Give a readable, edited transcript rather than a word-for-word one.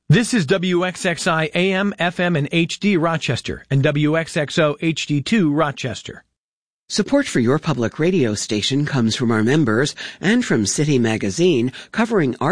This is WXXI AM, FM, and HD Rochester and WXXO HD2 Rochester. Support for your public radio station comes from our members and from City Magazine, covering